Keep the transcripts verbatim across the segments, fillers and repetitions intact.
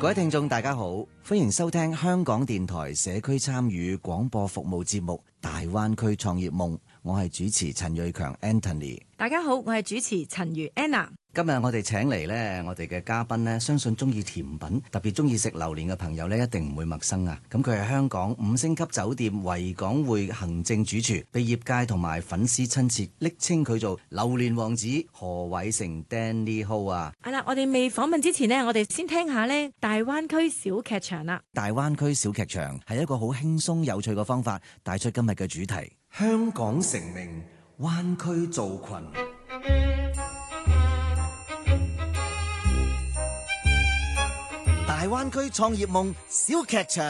各位聽眾大家好，歡迎收聽香港電台社區參與廣播服務節目《大灣區創業夢》，我係主持陳瑞強 Anthony。 大家好，我係主持陳如 Anna。 今日我哋請嚟呢，我哋嘅嘉賓呢，相信中意甜品，特別中意食榴蓮嘅朋友呢，一定唔會陌生啊！咁佢係香港五星級酒店維港匯行政主廚，被業界同埋粉絲親切昵稱佢做榴蓮王子何偉成 Danny Ho 啊！ 係啦，我哋未訪問之前呢，我哋先聽下呢大灣區小劇場啦。 大灣區小劇場係一個好輕鬆有趣嘅方法，帶出今日嘅主題：香港成名，灣區造群。大灣區創業夢小劇場。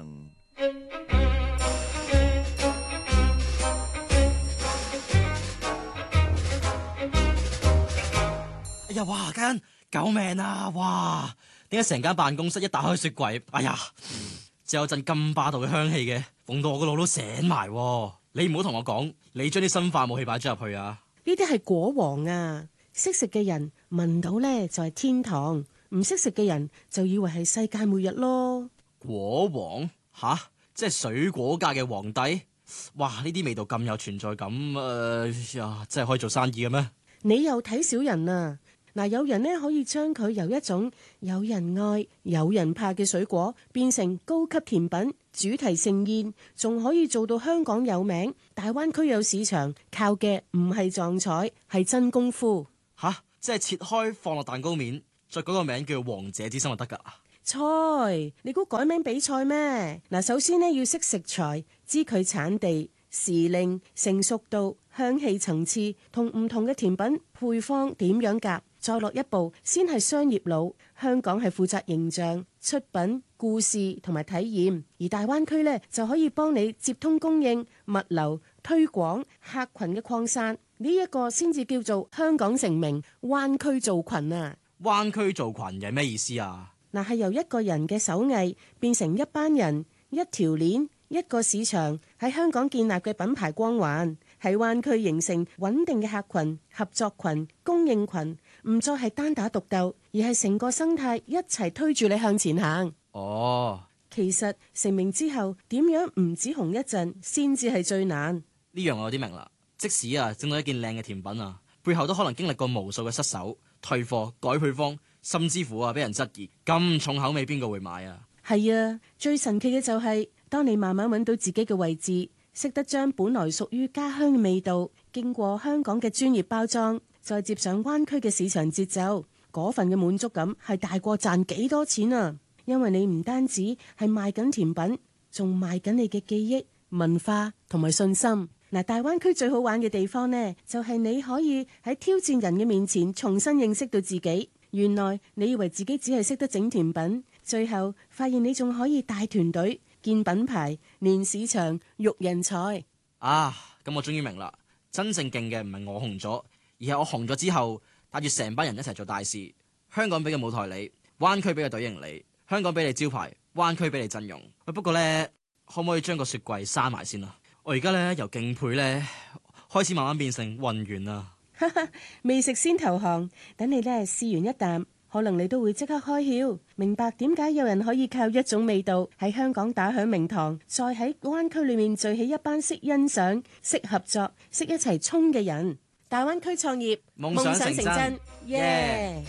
哎呀，哇，家欣，救命啊！哇，點解成間辦公室一打開雪櫃，哎呀，就有陣咁霸道嘅香氣嘅，凍到我個腦都醒埋。你唔好同我講，你將啲生化武器擺咗入去啊！ 呢啲係果王啊，識食嘅人聞到呢就係天堂。唔識食嘅人就以為係世界末日咯。 果王吓，即係水果界嘅皇帝。哇！呢啲味道咁有存在感，誒、呃、呀，真係可以做生意嘅咩？ 你又睇小人啊！嗱，有人呢可以將佢由一種有人愛有人怕嘅水果變成高級甜品、主題盛宴，仲可以做到香港有名、大灣區有市場，靠嘅唔係撞彩，係真功夫。 吓，即係切開放落蛋糕面，再改個名叫王者之心就得噶。 菜，你估改名比賽咩？嗱，首先呢要識食材，知佢產地、時令、成熟度、香氣層次同唔同嘅甜品配方點樣夾，再落一步先係商業佬。香港係負責形象、出品、故事同埋體驗，而大灣區呢就可以幫你接通供應、物流、推廣、客群嘅擴散，呢、這、一個先至叫做香港成名，灣區造群啊！ 灣區造群係咩意思啊？ 嗱，係由一個人嘅手藝變成一班人、一條鏈、一個市場喺香港建立嘅品牌光環，喺灣區形成穩定嘅客群、合作群、供應群，唔再係單打獨鬥，而係成個生態一齊推住你向前行。 哦， 其實成名之後點樣唔止紅一陣，先至係最難。 呢樣我有啲明啦。即使啊整到一件靚嘅甜品啊，背後都可能經歷過無數嘅失手、退貨、改配方，甚至乎啊俾人質疑，咁重口味邊個會買啊？ 係啊，最神奇嘅就係、是、當你慢慢揾到自己嘅位置，識得將本來屬於家鄉嘅味道經過香港嘅專業包裝，再接上灣區嘅市場節奏，嗰份嘅滿足感係大過賺幾多錢啊！因為你唔單止係賣緊甜品，仲賣緊你嘅記憶、文化同埋信心。嗱，大灣區最好玩嘅地方呢，就係你可以喺挑戰人嘅面前重新認識到自己。原來你以為自己只係識得整甜品，最後發現你仲可以帶團隊、建品牌、練市場、育人才。 啊，咁我終於明啦，真正勁嘅唔係我紅咗，而係我紅咗之後帶住成班人一齊做大事。香港俾嘅舞台你，灣區俾嘅隊形你，香港俾你招牌，灣區俾你陣容。喂，不過呢，可唔可以將個雪櫃閂埋先啊？我而家咧由敬佩咧開始慢慢變成混元啦。 未食先投降，等你咧試完一啖，可能你都會即刻開竅，明白點解有人可以靠一種味道喺香港打響名堂，再喺灣區裏面聚起一班識欣賞、識合作、識一齊衝嘅人。大灣區創業， 夢想成真， 耶！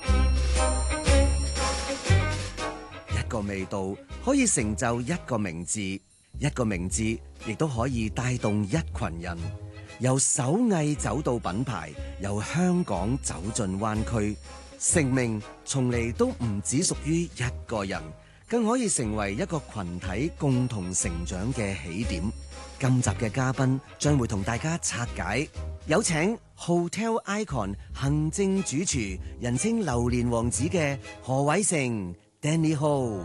一個味道可以成就一個名字，一個名字亦都可以帶動一群人。由手藝走到品牌，由香港走進灣區，成名從嚟都唔只屬於一個人，更可以成為一個群體共同成長嘅起點。今集嘅嘉賓將會同大家拆解，有請 Hotel Icon 行政主廚，人稱榴蓮王子嘅何偉成 Danny Ho。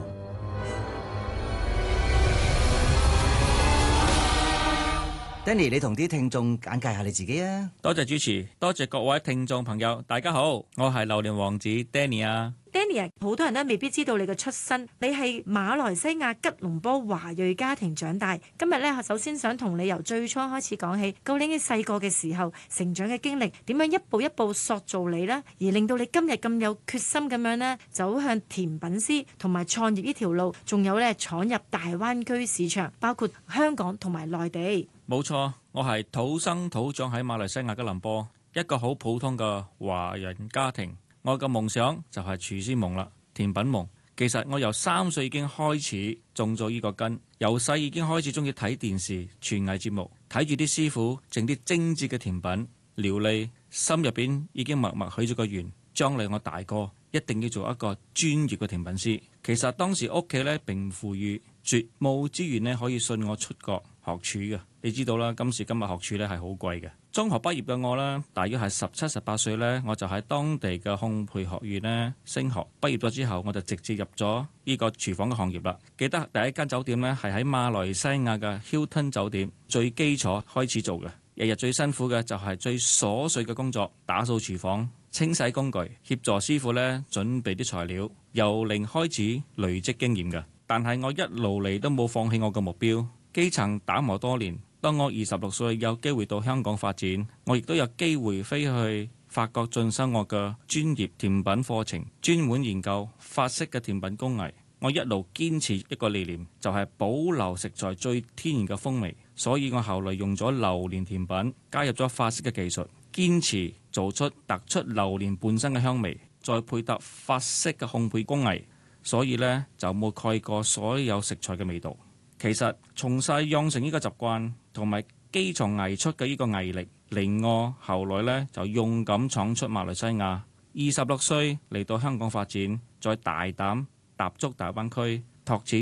Danny，你同啲聽眾簡介下你自己啊！ 多謝主持，多謝各位聽眾朋友，大家好，我係榴蓮王子 Danny 啊。 Danny 啊，好多人咧未必知道你嘅出身，你係馬來西亞吉隆坡華裔家庭長大。今日咧，首先想同你由最初開始講起，究竟你細個嘅時候成長嘅經歷，點樣一步一步塑造你呢？而令到你今日咁有決心咁樣呢，走向甜品師同埋創業呢條路，仲有咧闖入大灣區市場，包括香港同埋內地。 冇錯，我係土生土長喺馬來西亞吉隆坡，一個好普通嘅華人家庭。我嘅夢想就係廚師夢啦，甜品夢。其實我由三歲已經開始種咗呢個根，由細已經開始中意睇電視廚藝節目，睇住啲師傅整啲精緻嘅甜品料理，心入邊已經默默許咗個願，將來我大個一定要做一個專業嘅甜品師。其實當時屋企呢並唔富裕，絕冇資源呢可以信我出國學廚嘅。你知道啦，今時今日學廚呢係好貴嘅。中學畢業嘅我呢，大約係十七、十八歲呢，我就喺當地嘅烘焙學院呢升學。畢業咗之後，我就直接入咗呢個廚房嘅行業啦。記得第一間酒店呢，係喺馬來西亞嘅 Hilton 酒店，最基礎開始做嘅。日日最辛苦嘅就係最瑣碎嘅工作，打掃廚房、清洗工具、協助師傅呢準備啲材料，由零開始累積經驗嘅。但係我一路嚟都冇放棄我嘅目標，基層打磨多年。當我二十六歲有機會到香港發展，我亦都有機會飛去法國進修我嘅專業甜品課程，專門研究法式嘅甜品工藝。我一路堅持一個理念，就係保留食材最天然嘅風味。所以我後來用咗榴蓮甜品，加入咗法式嘅技術，堅持做出突出榴蓮本身嘅香味，再配搭法式嘅烘焙工藝，所以呢，就冇蓋過所有食材嘅味道。其實從細養成呢個習慣同埋基礎藝出嘅呢個毅力，令我後來呢就勇敢闖出馬來西亞。二十六歲嚟到香港發展，再大膽踏足大灣區，拓展